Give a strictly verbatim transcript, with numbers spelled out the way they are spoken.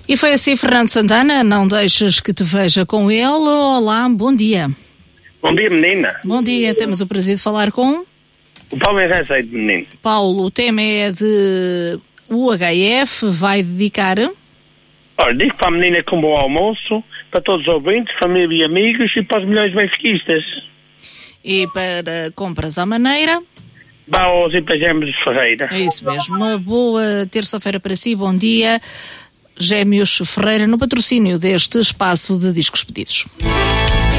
E foi assim, Fernando Santana, não deixes que te veja com ele. Olá, bom dia. Bom dia, menina. Bom dia, temos o prazer de falar com... O Paulo é Rezeiro, menino. Paulo, o tema é de U H F, vai dedicar... Olha, digo para a menina com bom almoço, para todos os ouvintes, família e amigos e para os milhões benfiquistas. E para compras à maneira... Vá aos Ipagémeos de Ferreira. É isso mesmo, uma boa terça-feira para si, bom dia. Gêmeos Ferreira, no patrocínio deste espaço de discos pedidos.